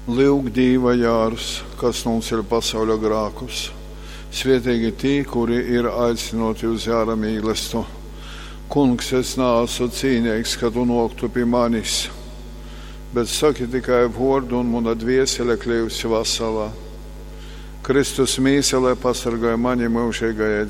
Lūk Dieva jārus, kas mums ir pasauļa grākus. Svietīgi tī, kuri ir aicinoti uz jāra mīlestību. Kungs, es neesmu cīnīgs, ka tu noktu pie manis, bet saki tikai vārdu un mana dviesele kļūsi veselā. Kristus mīsele pasargāja mani mūžīgajai